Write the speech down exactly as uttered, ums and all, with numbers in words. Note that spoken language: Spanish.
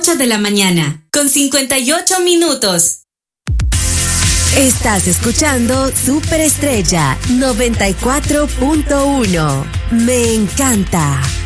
ocho de la mañana, con cincuenta y ocho minutos. Estás escuchando Superestrella noventa y cuatro punto uno. Me encanta.